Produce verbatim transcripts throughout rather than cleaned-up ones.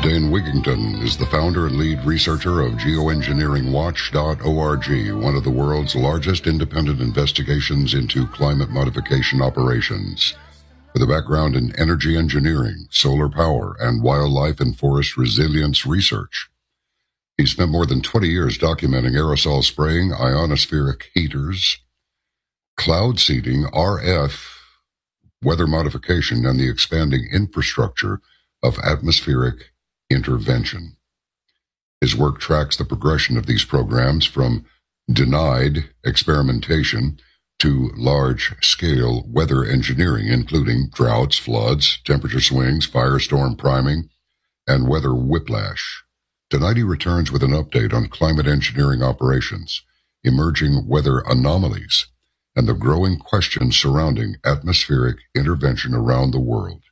Dane Wigington is the founder and lead researcher of geoengineering watch dot org, one of the world's largest independent investigations into climate modification operations. With a background in energy engineering, solar power, and wildlife and forest resilience research, he spent more than twenty years documenting aerosol spraying, ionospheric heaters, cloud seeding, R F, weather modification, and the expanding infrastructure of atmospheric intervention. His work tracks the progression of these programs from denied experimentation to large-scale weather engineering, including droughts, floods, temperature swings, firestorm priming, and weather whiplash. Tonight he returns with an update on climate engineering operations, emerging weather anomalies, and the growing questions surrounding atmospheric intervention around the world.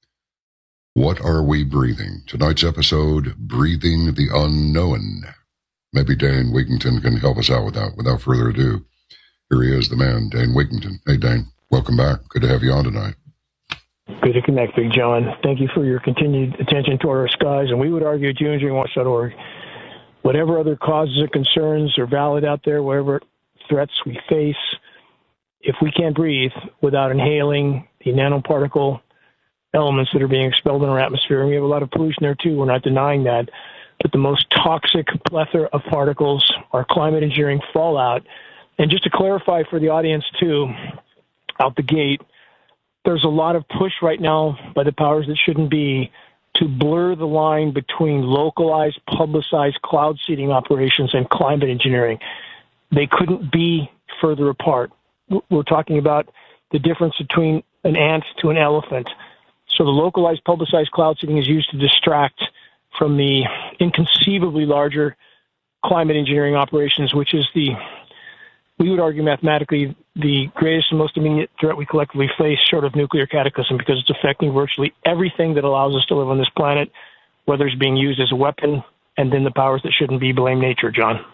What are we breathing? Tonight's episode, Breathing the Unknown. Maybe Dane Wigington can help us out with that. Without further ado, here he is, the man, Dane Wigington. Hey, Dane, welcome back. Good to have you on tonight. Good to connect, Big John. Thank you for your continued attention toward our skies. And we would argue at geoengineering watch dot org, whatever other causes or concerns are valid out there, whatever threats we face, if we can't breathe without inhaling the nanoparticle elements that are being expelled in our atmosphere, and we have a lot of pollution there too, we're not denying that, but the most toxic plethora of particles are climate engineering fallout. And just to clarify for the audience too, out the gate, there's a lot of push right now by the powers that shouldn't be to blur the line between localized, publicized cloud seeding operations and climate engineering. They couldn't be further apart. We're talking about the difference between an ant to an elephant. So the localized, publicized cloud seeding is used to distract from the inconceivably larger climate engineering operations, which is the, we would argue mathematically, the greatest and most immediate threat we collectively face short of nuclear cataclysm, because it's affecting virtually everything that allows us to live on this planet, whether it's being used as a weapon, and then the powers that shouldn't be blame nature, John.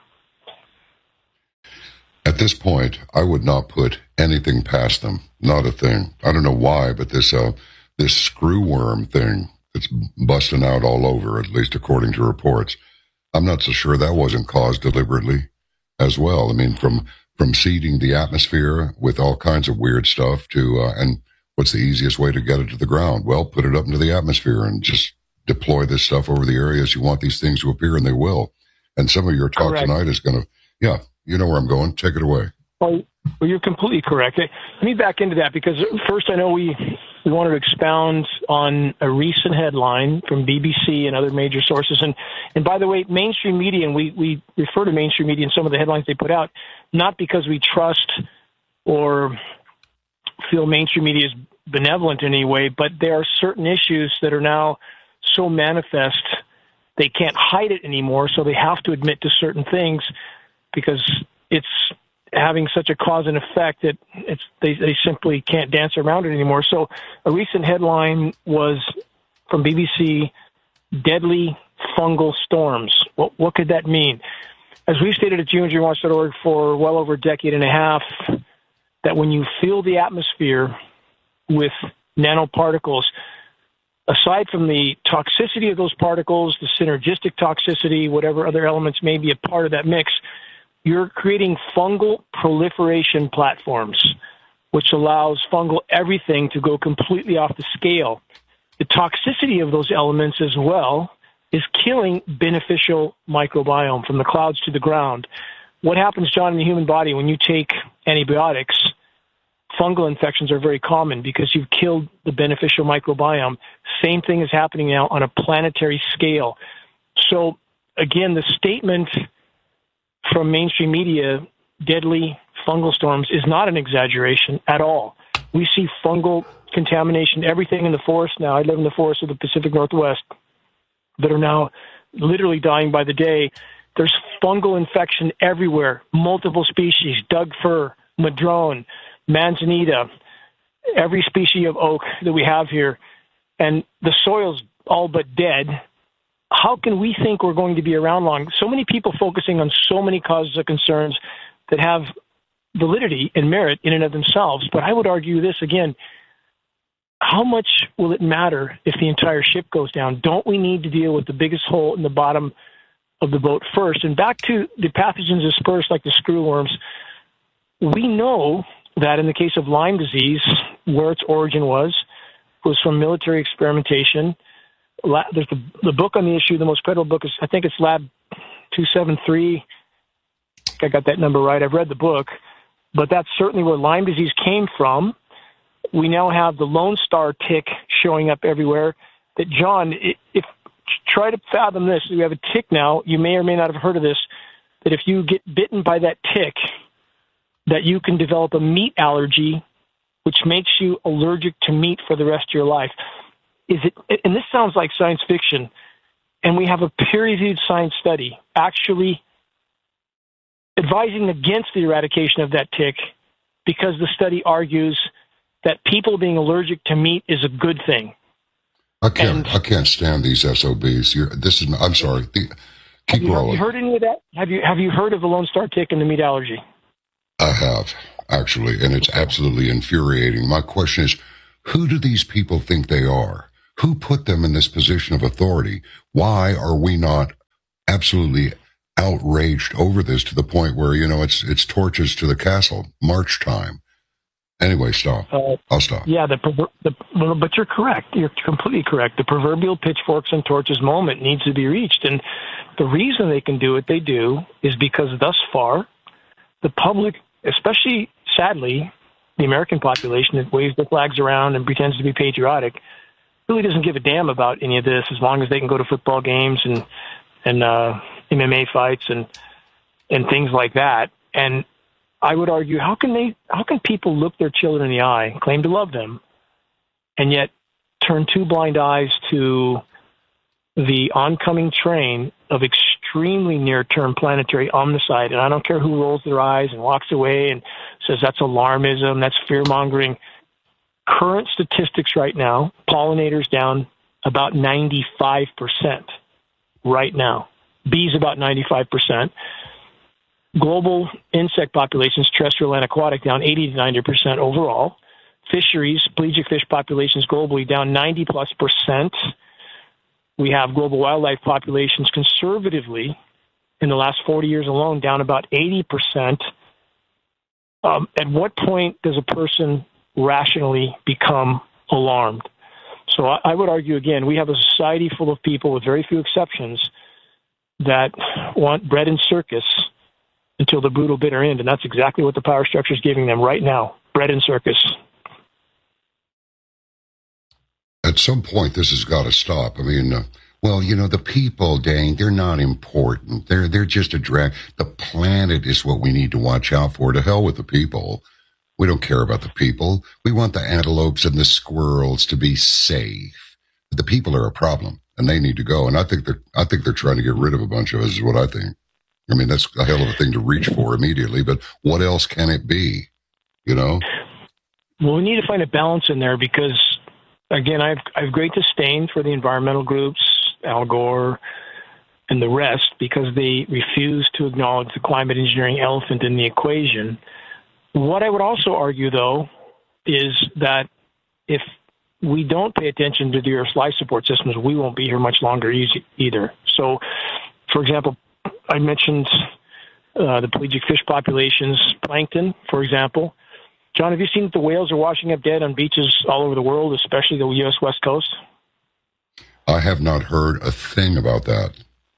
At this point, I would not put anything past them. Not a thing. I don't know why, but this uh, this screw worm thing that's busting out all over, at least according to reports, I'm not so sure that wasn't caused deliberately as well. I mean, from from seeding the atmosphere with all kinds of weird stuff to, uh, and what's the easiest way to get it to the ground? Well, put it up into the atmosphere and just deploy this stuff over the areas you want these things to appear, and they will. And some of your talk Correct. Tonight is going to, yeah, you know where I'm going. Take it away. Well, well, you're completely correct. Let me back into that, because first I know we, we wanted to expound on a recent headline from B B C and other major sources. And, and by the way, mainstream media, and we, we refer to mainstream media in some of the headlines they put out, not because we trust or feel mainstream media is benevolent in any way, but there are certain issues that are now so manifest they can't hide it anymore, so they have to admit to certain things because it's having such a cause and effect that it's they, they simply can't dance around it anymore. So a recent headline was from B B C, deadly fungal storms. What, what could that mean? As we've stated at geoengineering watch dot org for well over a decade and a half, that when you fill the atmosphere with nanoparticles, aside from the toxicity of those particles, the synergistic toxicity, whatever other elements may be a part of that mix, you're creating fungal proliferation platforms, which allows fungal everything to go completely off the scale. The toxicity of those elements as well is killing beneficial microbiome from the clouds to the ground. What happens, John, in the human body when you take antibiotics? Fungal infections are very common because you've killed the beneficial microbiome. Same thing is happening now on a planetary scale. So, again, the statement from mainstream media, deadly fungal storms, is not an exaggeration at all. We see fungal contamination, everything in the forest now. I live in the forest of the Pacific Northwest that are now literally dying by the day. There's fungal infection everywhere, multiple species, Doug fir, madrone, manzanita, every species of oak that we have here, and the soil's all but dead. How can we think we're going to be around long? So many people focusing on so many causes of concerns that have validity and merit in and of themselves. But I would argue this again. how much will it matter if the entire ship goes down? Don't we need to deal with the biggest hole in the bottom of the boat first? And back to the pathogens dispersed like the screwworms, we know that in the case of Lyme disease, where its origin was, was from military experimentation. There's the, the book on the issue, the most credible book is, I think it's Lab two seventy-three. I got that number right. I've read the book, but that's certainly where Lyme disease came from. We now have the Lone Star tick showing up everywhere. That, John, if try to fathom this, we have a tick now, you may or may not have heard of this, that if you get bitten by that tick, that you can develop a meat allergy, which makes you allergic to meat for the rest of your life. Is it? And this sounds like science fiction, and we have a peer-reviewed science study actually advising against the eradication of that tick because the study argues that people being allergic to meat is a good thing. I can't. And, I can't stand these S O Bs. You're, this is. I'm sorry. The, keep have you, rolling. Have you heard any of that? Have you Have you heard of the Lone Star tick and the meat allergy? I have, actually, and it's absolutely infuriating. My question is, who do these people think they are? Who put them in this position of authority? Why are we not absolutely outraged over this to the point where, you know, it's it's torches to the castle, march time? Anyway, stop. Uh, I'll stop. Yeah, the, the well, but you're correct. You're completely correct. The proverbial pitchforks and torches moment needs to be reached. And the reason they can do what they do is because thus far, the public, especially, sadly, the American population that waves the flags around and pretends to be patriotic, really doesn't give a damn about any of this as long as they can go to football games and and uh, M M A fights and and things like that. And I would argue, how can they? How can people look their children in the eye, claim to love them, and yet turn two blind eyes to the oncoming train of extremely near-term planetary omnicide? And I don't care who rolls their eyes and walks away and says that's alarmism, that's fear-mongering. Current statistics right now, pollinators down about ninety-five percent right now. Bees about ninety-five percent. Global insect populations, terrestrial and aquatic, down eighty to ninety percent overall. Fisheries, pelagic fish populations globally down ninety plus percent. We have global wildlife populations conservatively in the last forty years alone down about eighty percent. Um, at what point does a person rationally become alarmed? So I, I would argue, again, we have a society full of people, with very few exceptions, that want bread and circus until the brutal bitter end, and that's exactly what the power structure is giving them right now, bread and circus. At some point, this has got to stop. I mean, uh, well, you know, the people, dang, they're not important. They're they're just a drag. The planet is what we need to watch out for. To hell with the people. We don't care about the people. We want the antelopes and the squirrels to be safe. The people are a problem, and they need to go. And I think they're I think they're trying to get rid of a bunch of us, is what I think. I mean, that's a hell of a thing to reach for immediately, but what else can it be, you know? Well, we need to find a balance in there because, again, I have, I have great disdain for the environmental groups, Al Gore, and the rest, because they refuse to acknowledge the climate engineering elephant in the equation. What I would also argue, though, is that if we don't pay attention to the Earth's life support systems, we won't be here much longer easy, either. So, for example, I mentioned uh, the pelagic fish populations, plankton, for example. John, have you seen that the whales are washing up dead on beaches all over the world, especially the U S West Coast? I have not heard a thing about that.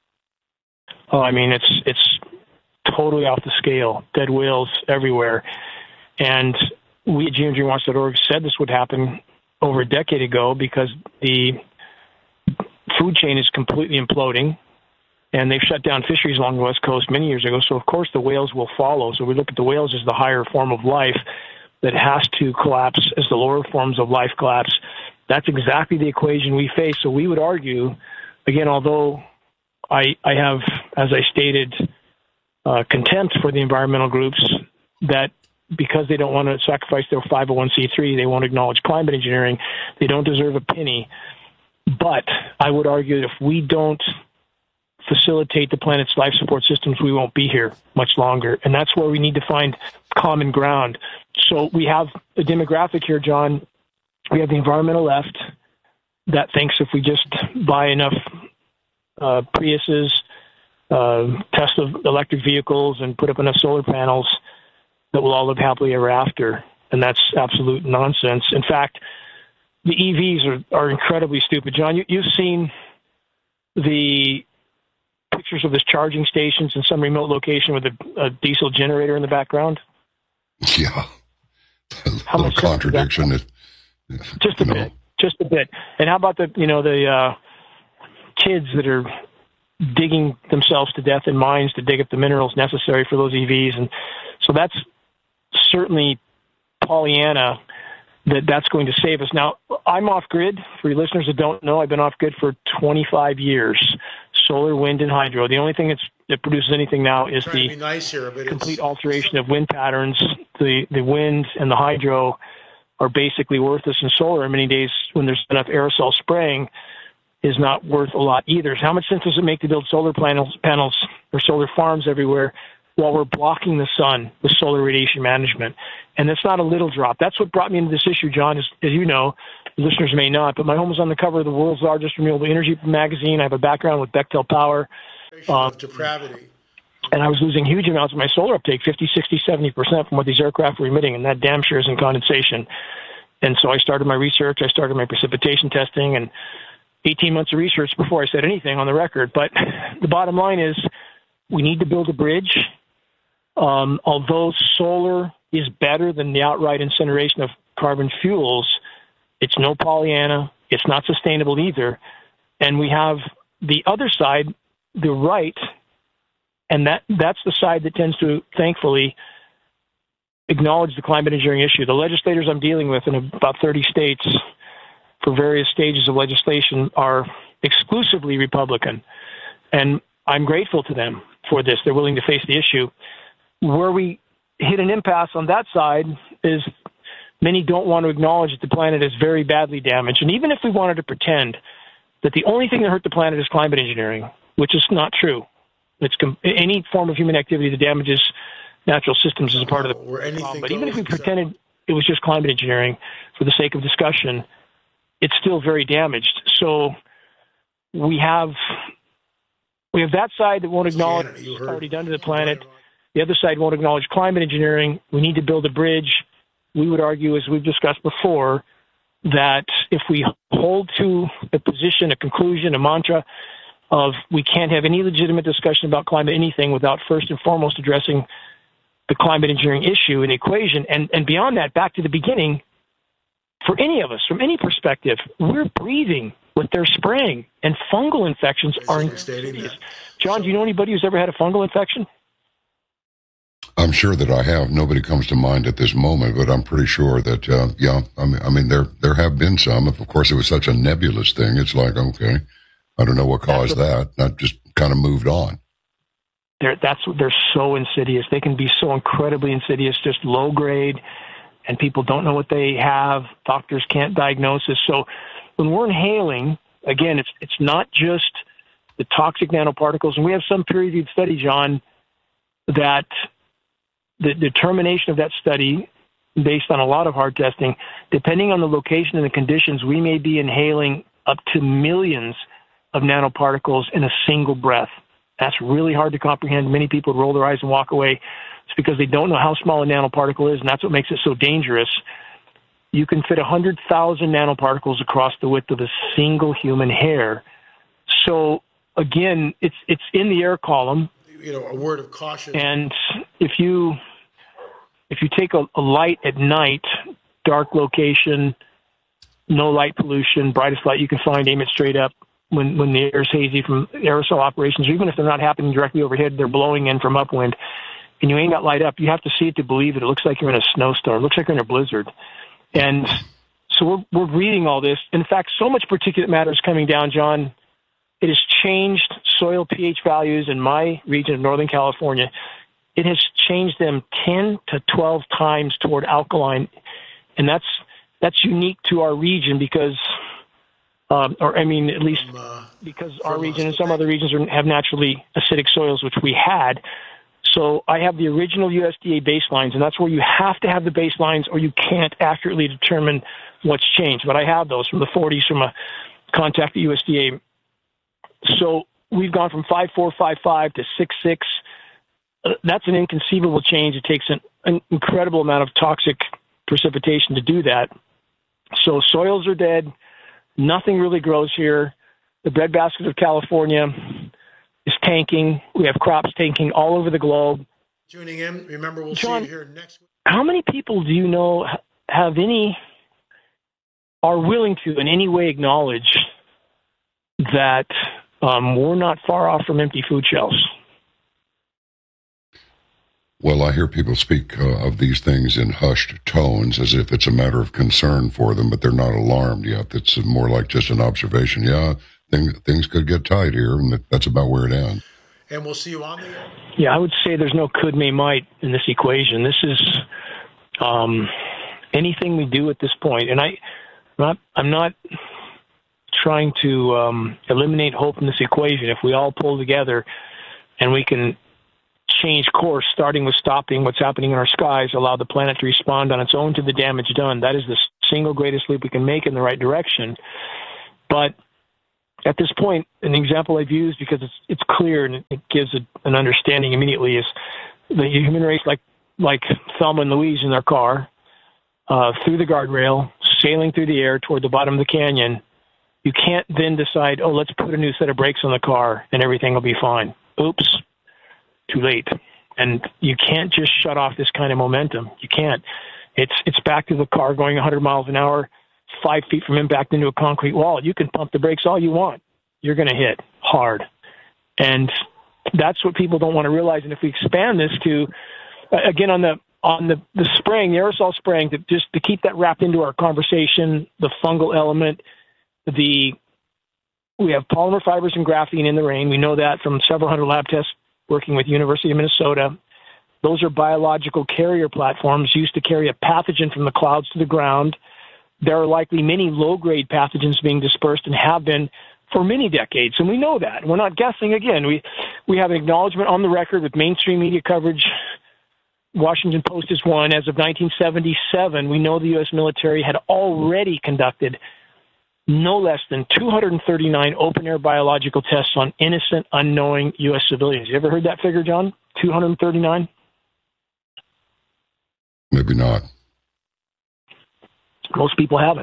Oh, I mean, it's it's totally off the scale. Dead whales everywhere. And we at geoengineering watch dot org said this would happen over a decade ago because the food chain is completely imploding. And they've shut down fisheries along the West Coast many years ago. So, of course, the whales will follow. So we look at the whales as the higher form of life that has to collapse as the lower forms of life collapse. That's exactly the equation we face. So we would argue, again, although I, I have, as I stated, uh, contempt for the environmental groups, that because they don't want to sacrifice their five oh one c three, they won't acknowledge climate engineering, they don't deserve a penny. But I would argue that if we don't facilitate the planet's life support systems, we won't be here much longer. And that's where we need to find common ground. So we have a demographic here, John, we have the environmental left that thinks if we just buy enough uh, Priuses, uh, Tesla electric vehicles, and put up enough solar panels, that we'll all live happily ever after. And that's absolute nonsense. In fact, the E Vs are, are incredibly stupid. John, you, you've seen the pictures of this charging stations in some remote location with a, a diesel generator in the background? Yeah. A How little much contradiction. Is, just a know. bit. Just a bit. And how about the, you know, the uh, kids that are digging themselves to death in mines to dig up the minerals necessary for those E Vs? And so that's certainly Pollyanna, that that's going to save us. Now, I'm off-grid. For your listeners that don't know, I've been off-grid for twenty-five years. Solar, wind, and hydro. The only thing that's, that produces anything now is the be nice here, but complete it's, alteration of wind patterns. The the wind and the hydro are basically worthless in solar. And many days when there's enough aerosol spraying is not worth a lot either. So how much sense does it make to build solar panels, panels or solar farms everywhere while we're blocking the sun with solar radiation management? And that's not a little drop. That's what brought me into this issue, John, as, as you know. Listeners may not, but my home was on the cover of the world's largest renewable energy magazine. I have a background with Bechtel Power. Um, depravity. And I was losing huge amounts of my solar uptake, fifty, sixty, seventy percent from what these aircraft were emitting, and that damn sure isn't condensation. And so I started my research. I started my precipitation testing, and eighteen months of research before I said anything on the record. But the bottom line is we need to build a bridge. Um, although solar is better than the outright incineration of carbon fuels, it's no Pollyanna. It's not sustainable either. And we have the other side, the right, and that that's the side that tends to, thankfully, acknowledge the climate engineering issue. The legislators I'm dealing with in about thirty states for various stages of legislation are exclusively Republican. And I'm grateful to them for this. They're willing to face the issue. Where we hit an impasse on that side is many don't want to acknowledge that the planet is very badly damaged. And even if we wanted to pretend that the only thing that hurt the planet is climate engineering, which is not true. It's com- any form of human activity that damages natural systems is a part of the problem. But even if we pretended it was just climate engineering for the sake of discussion, it's still very damaged. So we have we have that side that won't acknowledge what's already done to the planet. The other side won't acknowledge climate engineering. We need to build a bridge. We would argue, as we've discussed before, that if we hold to a position, a conclusion, a mantra of we can't have any legitimate discussion about climate anything without first and foremost addressing the climate engineering issue and equation, and, and beyond that, back to the beginning, for any of us, from any perspective, we're breathing what they're spraying, and fungal infections are insidious. John, do you know anybody who's ever had a fungal infection? I'm sure that I have. Nobody comes to mind at this moment, but I'm pretty sure that, uh, yeah, I mean, I mean, there there have been some. Of course, it was such a nebulous thing. It's like, okay, I don't know what caused that. That just kind of moved on. They're, that's they're so insidious. They can be so incredibly insidious, just low grade, and people don't know what they have. Doctors can't diagnose it. So when we're inhaling, again, it's it's not just the toxic nanoparticles, and we have some peer-reviewed study, John, that the determination of that study, based on a lot of hard testing, depending on the location and the conditions, we may be inhaling up to millions of nanoparticles in a single breath. That's really hard to comprehend. Many people roll their eyes and walk away. It's because they don't know how small a nanoparticle is, and that's what makes it so dangerous. You can fit one hundred thousand nanoparticles across the width of a single human hair. So, again, it's it's in the air column. You know, a word of caution. And if you if you take a, a light at night, dark location, no light pollution, brightest light you can find, aim it straight up when, when the air is hazy from aerosol operations, or even if they're not happening directly overhead, they're blowing in from upwind, and you aim that light up, you have to see it to believe it. It looks like you're in a snowstorm. It looks like you're in a blizzard. And so we're, we're reading all this. In fact, so much particulate matter is coming down, John. It has changed soil pH values in my region of Northern California. It has changed them ten to twelve times toward alkaline. And that's that's unique to our region because, um, or I mean, at least because our region and some other regions are, have naturally acidic soils, which we had. So I have the original U S D A baselines, and that's where you have to have the baselines or you can't accurately determine what's changed. But I have those from the forties from a contact at U S D A. So we've gone from five four five five to six six. Uh, that's an inconceivable change. It takes an, an incredible amount of toxic precipitation to do that. So soils are dead. Nothing really grows here. The breadbasket of California is tanking. We have crops tanking all over the globe. Tuning in. Remember, we'll John, see you here next week. How many people do you know have any, are willing to in any way acknowledge that um, we're not far off from empty food shelves? Well, I hear people speak uh, of these things in hushed tones as if it's a matter of concern for them, but they're not alarmed yet. It's more like just an observation. Yeah, thing, things could get tight here, and that's about where it ends. And we'll see you on the air. Yeah, I would say there's no could, may, might in this equation. This is um, anything we do at this point, and I, I'm not, I'm not trying to um, eliminate hope in this equation. If we all pull together and we can change course, starting with stopping what's happening in our skies, allow the planet to respond on its own to the damage done. That is the single greatest leap we can make in the right direction. But at this point, an example I've used because it's it's clear and it gives a, an understanding immediately is the human race, like like Thelma and Louise in their car, uh, through the guardrail, sailing through the air toward the bottom of the canyon. You can't then decide, oh, let's put a new set of brakes on the car and everything will be fine. Oops. Too late. And you can't just shut off this kind of momentum. You can't. It's it's back to the car going one hundred miles an hour, five feet from impact into a concrete wall. You can pump the brakes all you want. You're going to hit hard. And that's what people don't want to realize. And if we expand this to, again, on the on the, the spraying, the aerosol spraying, to just to keep that wrapped into our conversation, the fungal element, the we have polymer fibers and graphene in the rain. We know that from several hundred lab tests working with University of Minnesota. Those are biological carrier platforms used to carry a pathogen from the clouds to the ground. There are likely many low-grade pathogens being dispersed and have been for many decades, and we know that. We're not guessing again. We we have an acknowledgement on the record with mainstream media coverage. Washington Post is one. As of nineteen seventy-seven, we know the U S military had already conducted no less than two hundred thirty-nine open-air biological tests on innocent, unknowing U S civilians. You ever heard that figure, John? two hundred thirty-nine? Maybe not. Most people haven't.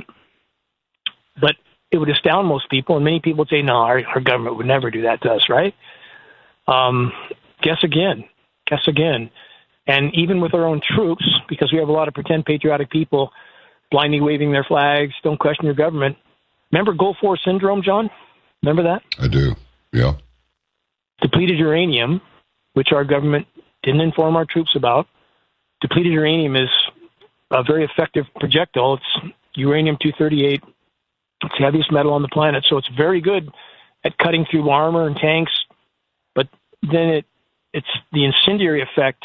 But it would astound most people, and many people would say, no, our, our government would never do that to us, right? Um, guess again. Guess again. And even with our own troops, because we have a lot of pretend patriotic people blindly waving their flags, don't question your government. Remember Gulf War syndrome, John? Remember that? I do, yeah. Depleted uranium, which our government didn't inform our troops about. Depleted uranium is a very effective projectile. It's uranium two thirty-eight. It's the heaviest metal on the planet, so it's very good at cutting through armor and tanks. But then it, it's the incendiary effect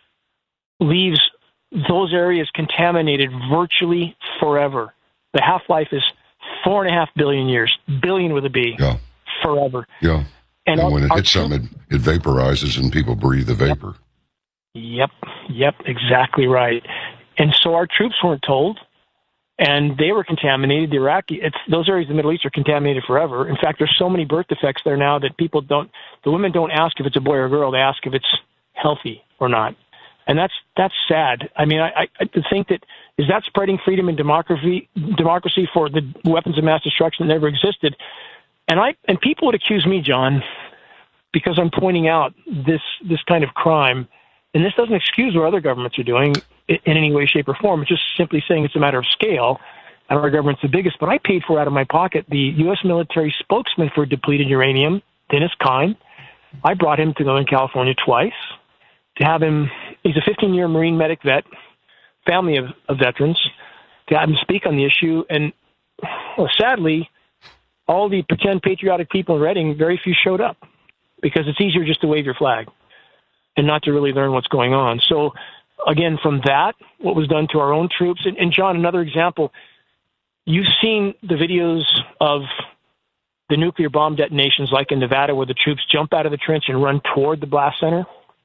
leaves those areas contaminated virtually forever. The half-life is four and a half billion years, billion with a B, yeah. Forever. Yeah. And, and our, when it hits something, it, it vaporizes and people breathe the vapor. Yep. Yep. Exactly right. And so our troops weren't told, and they were contaminated. The Iraqi, it's, those areas of the Middle East are contaminated forever. In fact, there's so many birth defects there now that people don't, the women don't ask if it's a boy or a girl. They ask if it's healthy or not. And that's that's sad. I mean, I, I to think that, is that spreading freedom and democracy democracy for the weapons of mass destruction that never existed? And I and people would accuse me, John, because I'm pointing out this this kind of crime, and this doesn't excuse what other governments are doing in any way, shape, or form. It's just simply saying it's a matter of scale, and our government's the biggest. But I paid for out of my pocket the U S military spokesman for depleted uranium, Dennis Kine. I brought him to Northern California twice to have him. He's a fifteen-year Marine medic vet, family of, of veterans, to have him speak on the issue. And well, sadly, all the pretend patriotic people in Redding, very few showed up because it's easier just to wave your flag and not to really learn what's going on. So, again, from that, what was done to our own troops. And, and John, another example, you've seen the videos of the nuclear bomb detonations like in Nevada where the troops jump out of the trench and run toward the blast center.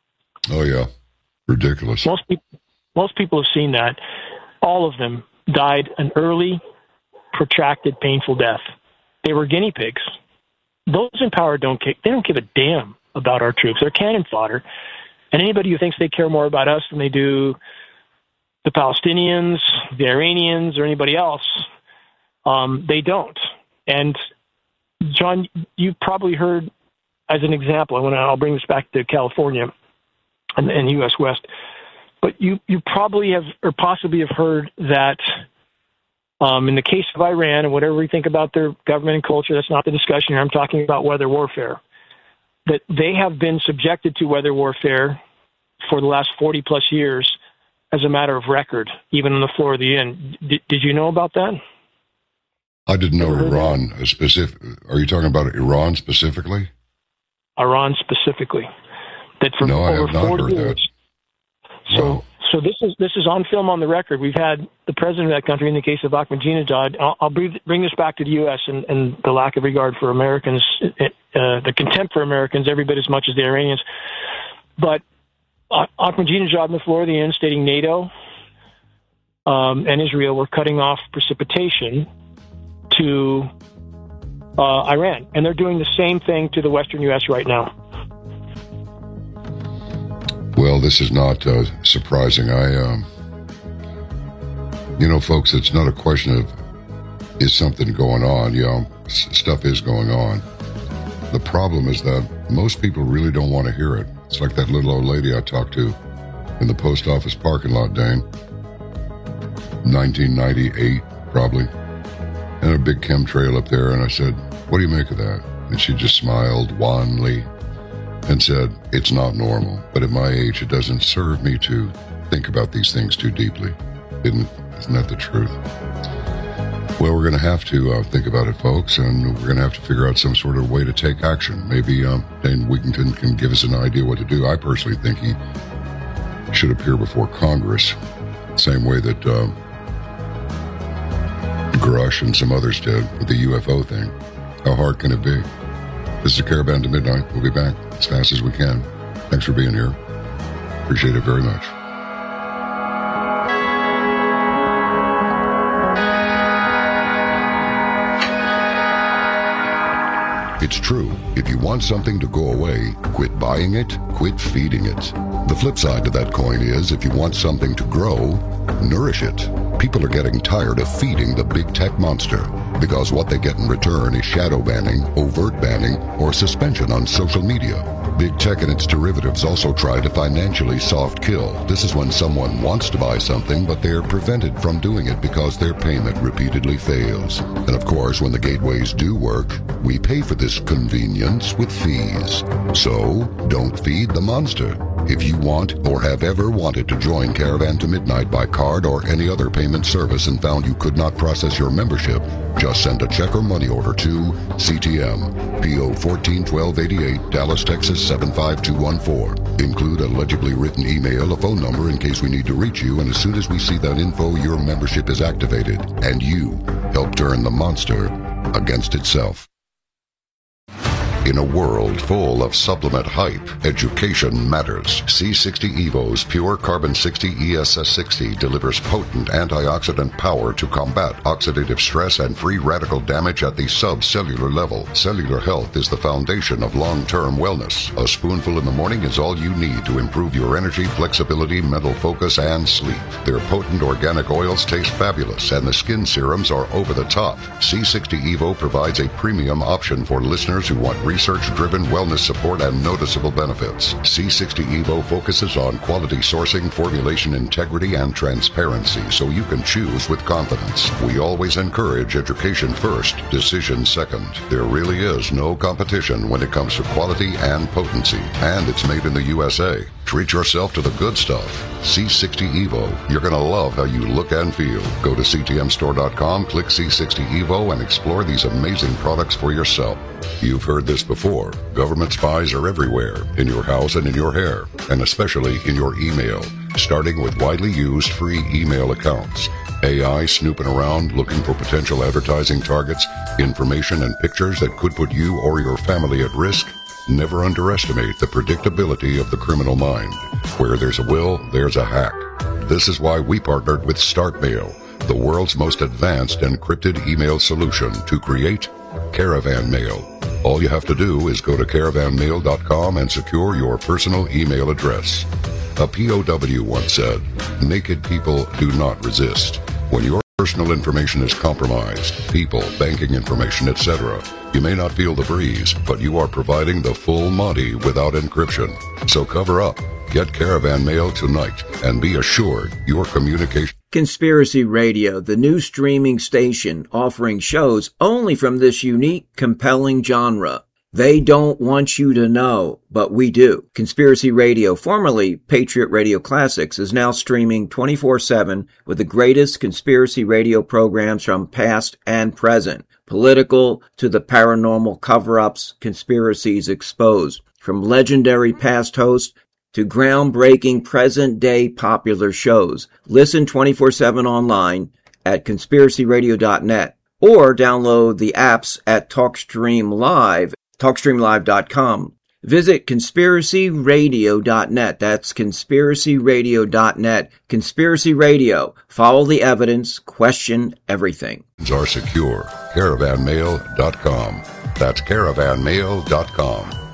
Oh, yeah. Ridiculous. Most people, most people have seen that. All of them died an early, protracted, painful death. They were guinea pigs. Those in power don't kick, they don't give a damn about our troops. They're cannon fodder. And anybody who thinks they care more about us than they do the Palestinians, the Iranians, or anybody else, um, they don't. And John, you probably heard, as an example, and I'll bring this back to California and, and U S West, but you, you probably have, or possibly have heard that um, in the case of Iran, and whatever we think about their government and culture, that's not the discussion here. I'm talking about weather warfare. That they have been subjected to weather warfare for the last forty plus years as a matter of record, even on the floor of the inn. D- did you know about that? I didn't know Iran specific. Are you talking about Iran specifically? Iran specifically. That for no, I over have not forty heard years. that. So, wow. so this is this is on film on the record. We've had the president of that country, in the case of Ahmadinejad. I'll, I'll bring, bring this back to the U S and, and the lack of regard for Americans, uh, the contempt for Americans, every bit as much as the Iranians. But Ahmadinejad on the floor of the inn stating NATO um, and Israel were cutting off precipitation to uh, Iran. And they're doing the same thing to the western U S right now. Well, this is not uh, surprising. I, um, you know, folks, it's not a question of is something going on. You know, s- stuff is going on. The problem is that most people really don't want to hear it. It's like that little old lady I talked to in the post office parking lot, Dane. nineteen ninety-eight, probably. And a big chemtrail up there, and I said, what do you make of that? And she just smiled wanly and said, it's not normal, but at my age, it doesn't serve me to think about these things too deeply. Isn't, isn't that the truth? Well, we're going to have to uh, think about it, folks, and we're going to have to figure out some sort of way to take action. Maybe uh, Dane Wigington can give us an idea what to do. I personally think he should appear before Congress, same way that uh, Grush and some others did with the U F O thing. How hard can it be? This is a Caravan to Midnight. We'll be back as fast as we can. Thanks for being here. Appreciate it very much. It's true. If you want something to go away, quit buying it, quit feeding it. The flip side to that coin is if you want something to grow, nourish it. People are getting tired of feeding the big tech monster because what they get in return is shadow banning, overt banning, or suspension on social media. Big tech and its derivatives also try to financially soft kill. This is when someone wants to buy something, but they're prevented from doing it because their payment repeatedly fails. And of course, when the gateways do work, we pay for this convenience with fees. So, don't feed the monster. If you want or have ever wanted to join Caravan to Midnight by card or any other payment service and found you could not process your membership, just send a check or money order to C T M, P O fourteen twelve eighty-eight, Dallas, Texas seven five two one four. Include a legibly written email, a phone number in case we need to reach you, and as soon as we see that info, your membership is activated, and you help turn the monster against itself. In a world full of supplement hype, education matters. C sixty Evo's Pure Carbon sixty E S S sixty delivers potent antioxidant power to combat oxidative stress and free radical damage at the subcellular level. Cellular health is the foundation of long-term wellness. A spoonful in the morning is all you need to improve your energy, flexibility, mental focus, and sleep. Their potent organic oils taste fabulous, and the skin serums are over the top. C sixty Evo provides a premium option for listeners who want research-driven wellness support and noticeable benefits. C sixty Evo focuses on quality sourcing, formulation integrity, and transparency, so you can choose with confidence. We always encourage education first, decision second. There really is no competition when it comes to quality and potency, and it's made in the U S A. Treat yourself to the good stuff. C sixty Evo. You're going to love how you look and feel. Go to C T M store dot com, click C sixty Evo, and explore these amazing products for yourself. You've heard this before. Government spies are everywhere, in your house and in your hair, and especially in your email, starting with widely used free email accounts. A I snooping around looking for potential advertising targets, information and pictures that could put you or your family at risk. Never underestimate the predictability of the criminal mind. Where there's a will, there's a hack. This is why we partnered with StartMail, the world's most advanced encrypted email solution, to create Caravan Mail. All you have to do is go to caravan mail dot com and secure your personal email address. A P O W once said, "Naked people do not resist." When your personal information is compromised, people, banking information, et cetera, you may not feel the breeze, but you are providing the full Monty without encryption. So cover up. Get Caravan Mail tonight and be assured your communication... Conspiracy Radio, the new streaming station offering shows only from this unique, compelling genre. They don't want you to know, but we do. Conspiracy Radio, formerly Patriot Radio Classics, is now streaming twenty-four seven with the greatest conspiracy radio programs from past and present. Political to the paranormal cover-ups, conspiracies exposed. From legendary past hosts to groundbreaking present-day popular shows. Listen twenty-four seven online at conspiracy radio dot net or download the apps at TalkStream Live, talk stream live dot com. Visit conspiracy radio dot net. That's conspiracy radio dot net. Conspiracy Radio. Follow the evidence. Question everything. ...are secure. caravan mail dot com. That's caravan mail dot com.